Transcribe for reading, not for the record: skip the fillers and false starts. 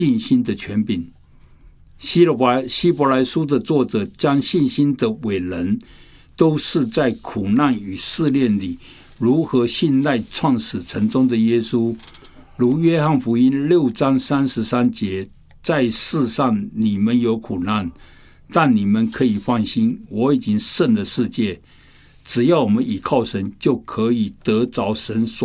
信心的权柄。希伯来书的作者将信心的伟人都是在苦难与试炼里如何信赖创始成终的耶稣。如约翰福音6章33节，在世上你们有苦难，但你们可以放心，我已经胜了世界。只要我们倚靠神，就可以得着神所